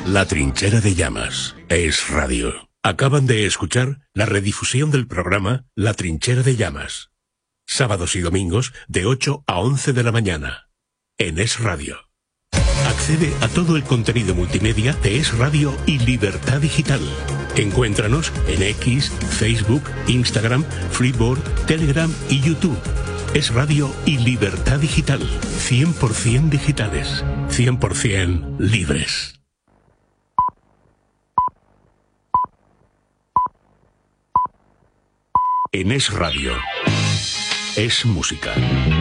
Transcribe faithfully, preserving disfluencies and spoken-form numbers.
La Trinchera de Llamas. Es radio. Acaban de escuchar la redifusión del programa La Trinchera de Llamas. Sábados y domingos de ocho a once de la mañana. En Es Radio. Accede a todo el contenido multimedia de Es Radio y Libertad Digital. Encuéntranos en X, Facebook, Instagram, Freeboard, Telegram y YouTube. Es Radio y Libertad Digital. cien por ciento digitales. cien por ciento libres. En Es Radio. Es música.